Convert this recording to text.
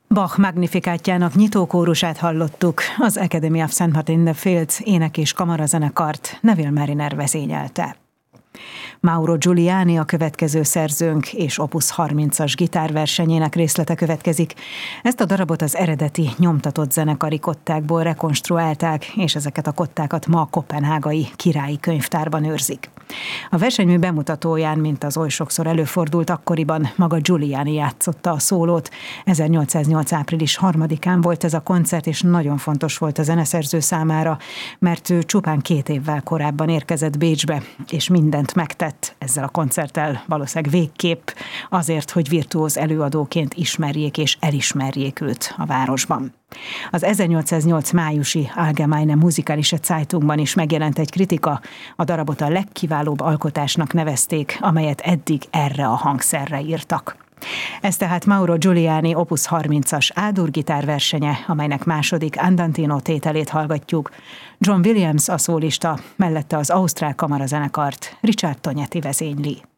Bach Magnificátjának nyitókórusát hallottuk, az Academy of St. Martin in the Fields ének- és kamarazenekart Neville Marriner vezényelte. Mauro Giuliani a következő szerzőnk, és Opus 30-as gitárversenyének részlete következik. Ezt a darabot az eredeti nyomtatott zenekari kottákból rekonstruálták, és ezeket a kottákat ma a koppenhágai Királyi Könyvtárban őrzik. A versenymű bemutatóján, mint az oly sokszor előfordult akkoriban, maga Giuliani játszotta a szólót. 1808. április 3-án volt ez a koncert, és nagyon fontos volt a zeneszerző számára, mert ő csupán 2 évvel korábban érkezett Bécsbe, és mindent megtett ezzel a koncerttel, valószínűleg végképp azért, hogy virtuóz előadóként ismerjék és elismerjék őt a városban. Az 1808 májusi Allgemeine Musikalische Zeitungban is megjelent egy kritika, a darabot a legkiválóbb alkotásnak nevezték, amelyet eddig erre a hangszerre írtak. Ez tehát Mauro Giuliani Opus 30-as A-dur gitárversenye, amelynek második Andantino tételét hallgatjuk. John Williams a szólista, mellette az ausztrál kamarazenekart Richard Tognetti vezényli.